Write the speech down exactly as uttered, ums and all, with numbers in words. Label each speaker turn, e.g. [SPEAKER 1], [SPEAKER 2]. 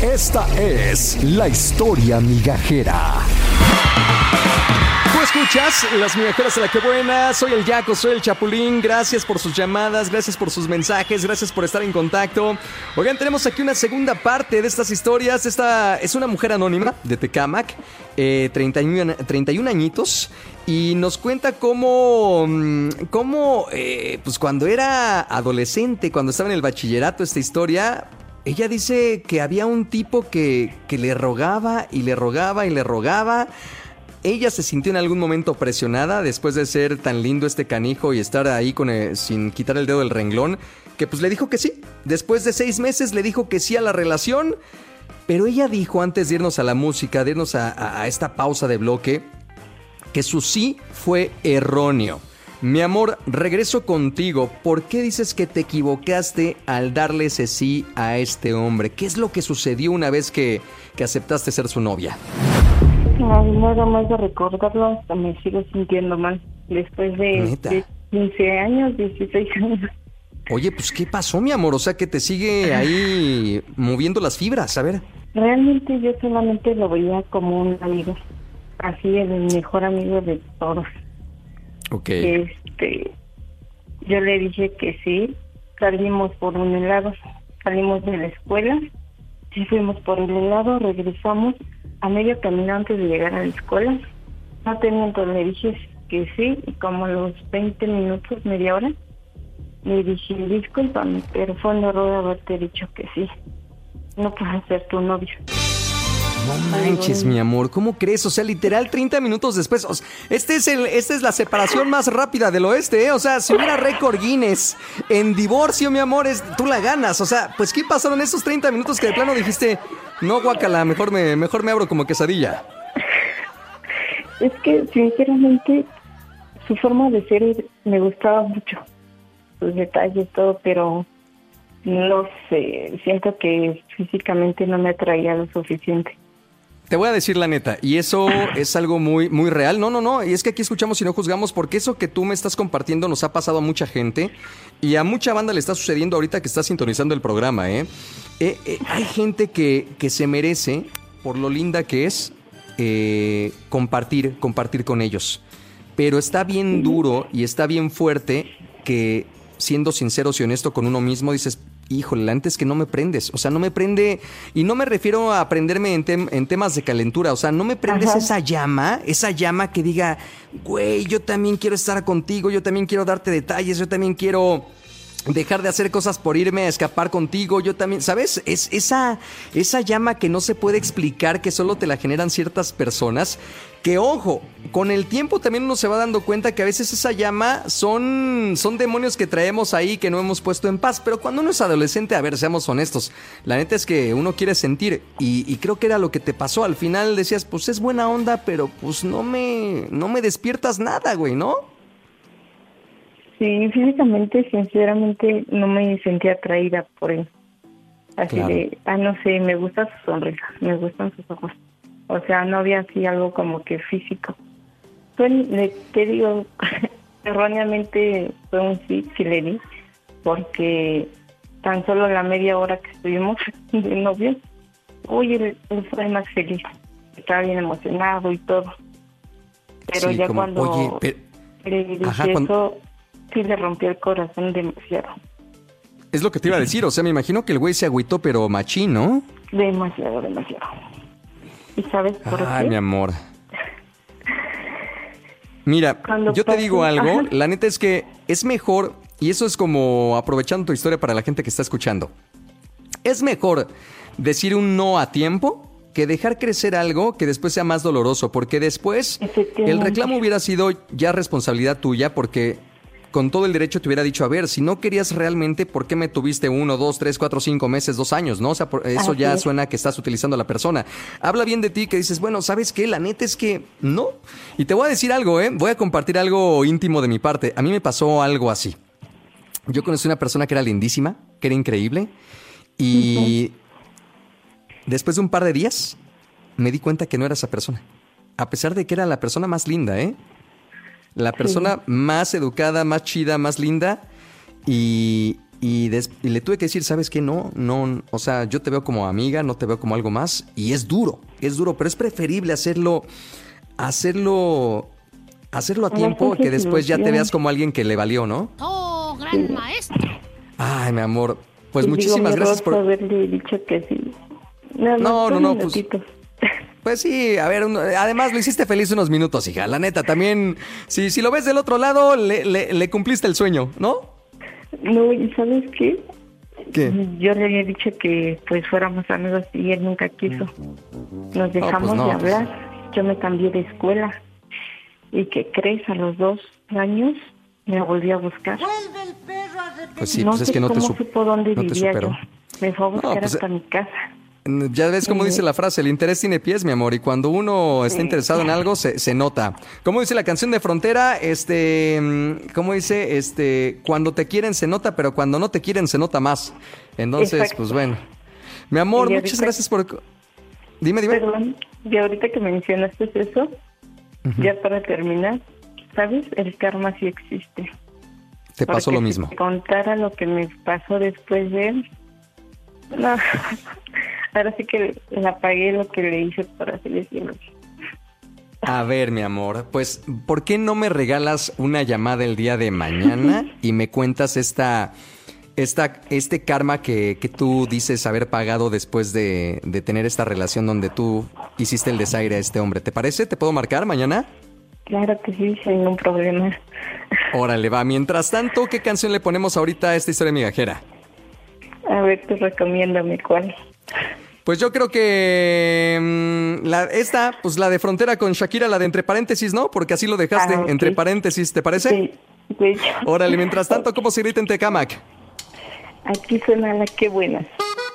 [SPEAKER 1] Esta es la historia migajera. Tú escuchas Las Migajeras de la Que Buena. Soy el Yaco, soy el Chapulín. Gracias por sus llamadas, gracias por sus mensajes, gracias por estar en contacto. Oigan, tenemos aquí una segunda parte de estas historias. Esta es una mujer anónima de Tecámac, eh, treinta y un añitos, y nos cuenta cómo, cómo eh, pues cuando era adolescente, cuando estaba en el bachillerato, esta historia. Ella dice que había un tipo que, que le rogaba y le rogaba y le rogaba. Ella se sintió en algún momento presionada después de ser tan lindo este canijo y estar ahí con el, sin quitar el dedo del renglón, que pues le dijo que sí. Después de seis meses le dijo que sí a la relación, pero ella dijo, antes de irnos a la música, de irnos a, a, a esta pausa de bloque, que su sí fue erróneo. Mi amor, regreso contigo. ¿Por qué dices que te equivocaste al darle ese sí a este hombre? ¿Qué es lo que sucedió una vez que, que aceptaste ser su novia?
[SPEAKER 2] Ay, nada más de recordarlo, hasta me sigo sintiendo mal. Después de, de quince años, dieciséis años.
[SPEAKER 1] Oye, pues, ¿qué pasó, mi amor? O sea, que te sigue ahí moviendo las fibras, a ver.
[SPEAKER 2] Realmente yo solamente lo veía como un amigo. Así, el mejor amigo de todos.
[SPEAKER 1] Ok.
[SPEAKER 2] Este, yo le dije que sí. Salimos por un helado. Salimos de la escuela. Sí, fuimos por el helado, regresamos. A medio camino antes de llegar a la escuela, no te miento, le dije que sí, y como a los veinte minutos, media hora, le dije, discúlpame, pero fue un error haberte dicho que sí. No puedo ser tu novio.
[SPEAKER 1] No manches, mi amor, ¿cómo crees? O sea, literal, treinta minutos después. O sea, este es el, esta es la separación más rápida del oeste, ¿eh? O sea, si hubiera récord Guinness en divorcio, mi amor, es, tú la ganas. O sea, pues, ¿qué pasaron esos treinta minutos que de plano dijiste, no, guácala, mejor me, mejor me abro como quesadilla?
[SPEAKER 2] Es que, sinceramente, su forma de ser me gustaba mucho. Sus detalles, todo, pero no sé, siento que físicamente no me atraía lo suficiente.
[SPEAKER 1] Te voy a decir la neta, y eso es algo muy, muy real. No, no, no, y es que aquí escuchamos y no juzgamos, porque eso que tú me estás compartiendo nos ha pasado a mucha gente, y a mucha banda le está sucediendo ahorita que está sintonizando el programa, ¿eh? eh, eh hay gente que, que se merece, por lo linda que es, eh, compartir, compartir con ellos. Pero está bien duro y está bien fuerte que, siendo sinceros y honesto con uno mismo, dices, híjole, antes que no me prendes, o sea, no me prende, y no me refiero a prenderme en, tem- en temas de calentura, o sea, no me prendes Ajá. esa llama, esa llama que diga, güey, yo también quiero estar contigo, yo también quiero darte detalles, yo también quiero dejar de hacer cosas por irme a escapar contigo, yo también, ¿sabes? Es esa, esa llama que no se puede explicar, que solo te la generan ciertas personas, que ojo, con el tiempo también uno se va dando cuenta que a veces esa llama son, son demonios que traemos ahí que no hemos puesto en paz, pero cuando uno es adolescente, a ver, seamos honestos, la neta es que uno quiere sentir, y, y creo que era lo que te pasó, al final decías, pues es buena onda, pero pues no me, no me despiertas nada, güey, ¿no?
[SPEAKER 2] Sí, físicamente, sinceramente, no me sentía atraída por él. Así claro. de, ah, no sé, me gusta su sonrisa, me gustan sus ojos. O sea, no había así algo como que físico. Pues, le, te digo, erróneamente fue un sí que le di, porque tan solo la media hora que estuvimos de novios, uy, él, él fue más feliz. Estaba bien emocionado y todo. Pero sí, ya como, cuando oye, pero... le dije Ajá, eso... Cuando... sí le rompió el corazón demasiado.
[SPEAKER 1] Es lo que te iba a decir, o sea, me imagino que el güey se agüitó, pero machín, ¿no?
[SPEAKER 2] Demasiado, demasiado. ¿Y sabes por
[SPEAKER 1] Ay,
[SPEAKER 2] qué?
[SPEAKER 1] mi amor. Mira, Cuando yo pasé, te digo algo, ajá. La neta es que es mejor, y eso es como aprovechando tu historia para la gente que está escuchando, es mejor decir un no a tiempo que dejar crecer algo que después sea más doloroso, porque después el reclamo hubiera sido ya responsabilidad tuya, porque con todo el derecho te hubiera dicho, a ver, si no querías realmente, ¿por qué me tuviste uno, dos, tres, cuatro, cinco meses, dos años, no? O sea, por, eso Así ya es. Suena que estás utilizando a la persona. Habla bien de ti, que dices, bueno, ¿sabes qué? La neta es que no. Y te voy a decir algo, ¿eh? Voy a compartir algo íntimo de mi parte. A mí me pasó algo así. Yo conocí una persona que era lindísima, que era increíble, y uh-huh. después de un par de días me di cuenta que no era esa persona. A pesar de que era la persona más linda, ¿eh? La persona sí. más educada, más chida, más linda. Y, Y, des- y le tuve que decir, ¿sabes qué? No, no, o sea, yo te veo como amiga, no te veo como algo más. Y es duro, es duro, pero es preferible hacerlo, hacerlo, hacerlo a tiempo que después ya te veas como alguien que le valió, ¿no?
[SPEAKER 3] ¡Oh, gran maestro!
[SPEAKER 1] Ay, mi amor, pues
[SPEAKER 2] Y digo,
[SPEAKER 1] muchísimas
[SPEAKER 2] mi
[SPEAKER 1] gracias
[SPEAKER 2] error fue
[SPEAKER 1] por...
[SPEAKER 2] haberle dicho que sí. Nada más
[SPEAKER 1] No, no,
[SPEAKER 2] dos
[SPEAKER 1] no, pues-
[SPEAKER 2] minutitos.
[SPEAKER 1] Pues sí, a ver, un- además lo hiciste feliz unos minutos, hija. La neta, también, si, si lo ves del otro lado, le, le, le cumpliste el sueño, ¿no?
[SPEAKER 2] No, ¿y sabes qué?
[SPEAKER 1] ¿Qué?
[SPEAKER 2] Yo le había dicho que pues fuéramos amigos y él nunca quiso. Nos dejamos
[SPEAKER 1] no,
[SPEAKER 2] de
[SPEAKER 1] pues-
[SPEAKER 2] hablar. Yo me cambié de escuela. ¿Y qué crees? A los dos años me volví a buscar.
[SPEAKER 1] Pues sí,
[SPEAKER 2] no
[SPEAKER 1] pues es
[SPEAKER 2] sé
[SPEAKER 1] que no te,
[SPEAKER 2] cómo
[SPEAKER 1] supo.
[SPEAKER 2] supo dónde
[SPEAKER 1] no te
[SPEAKER 2] vivía
[SPEAKER 1] superó.
[SPEAKER 2] yo. Me fue a buscar
[SPEAKER 1] pues,
[SPEAKER 2] hasta mi casa.
[SPEAKER 1] Ya ves cómo
[SPEAKER 2] Sí.
[SPEAKER 1] dice la frase, el interés tiene pies, mi amor, y cuando uno está
[SPEAKER 2] Sí.
[SPEAKER 1] interesado en algo, se, se nota. ¿Cómo dice la canción de Frontera? Este, mm, ¿cómo dice? Este, cuando te quieren se nota, pero cuando no te quieren se nota más. Entonces,
[SPEAKER 2] Exacto.
[SPEAKER 1] pues bueno. Mi amor,
[SPEAKER 2] Y
[SPEAKER 1] muchas
[SPEAKER 2] ahorita-
[SPEAKER 1] gracias por... Dime, dime.
[SPEAKER 2] Perdón, y ahorita que mencionaste eso, ya para terminar, ¿sabes? El karma sí existe.
[SPEAKER 1] Te pasó
[SPEAKER 2] Porque
[SPEAKER 1] lo
[SPEAKER 2] si
[SPEAKER 1] mismo.
[SPEAKER 2] te contara lo que me pasó después de él, no, ahora sí que le apagué lo que le hice, por así decirlo.
[SPEAKER 1] A ver, mi amor, pues, ¿por qué no me regalas una llamada el día de mañana y me cuentas esta, esta, este karma que, que tú dices haber pagado después de, de tener esta relación donde tú hiciste el desaire a este hombre? ¿Te parece? ¿Te puedo marcar mañana?
[SPEAKER 2] Claro que sí, sin ningún problema.
[SPEAKER 1] Órale, va. Mientras tanto, ¿qué canción le ponemos ahorita a esta historia migajera?
[SPEAKER 2] A ver, tú recomiéndame cuál.
[SPEAKER 1] Pues yo creo que mm, la, esta, pues la de Frontera con Shakira, la de entre paréntesis, ¿no? Porque así lo dejaste,
[SPEAKER 2] Ah, ok.
[SPEAKER 1] entre paréntesis, ¿te parece?
[SPEAKER 2] Sí, de hecho.
[SPEAKER 1] Órale, mientras tanto, ¿cómo se grita en Tecámac?
[SPEAKER 2] Aquí suena la que buena.